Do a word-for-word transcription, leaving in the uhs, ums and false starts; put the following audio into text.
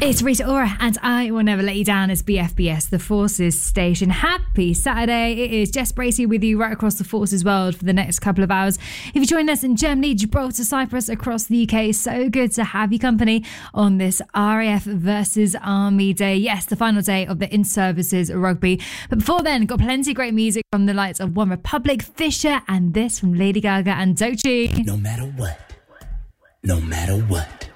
It's Rita Ora and I Will Never Let You Down as B F B S, the Forces station. Happy Saturday. It is Jess Bracey with you right across the Forces world for the next couple of hours. If you join us in Germany, Gibraltar, Cyprus, across the U K, so good to have you company on this R A F versus Army Day. Yes, the final day of the in-services rugby. But before then, got plenty of great music from the likes of One Republic, Fisher, and this from Lady Gaga and Doechii. No matter what, no matter what.